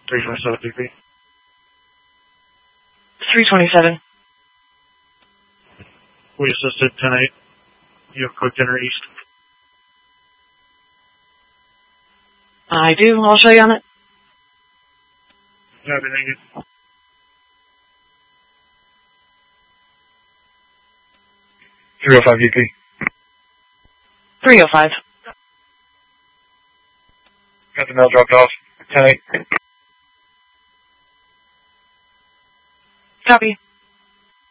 327 VP. 327. We assisted 10-8. You have quick dinner east. I do. I'll show you on it. Copy, thank you. 305 VP. 305. Got the mail dropped off. 10-8. Copy.